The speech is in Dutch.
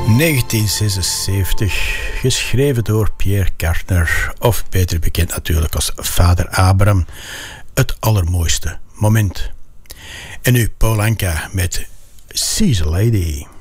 1976, geschreven door Pierre Kartner, of beter bekend natuurlijk als Vader Abraham. Het allermooiste moment. En nu Paul Anka met She's a Lady.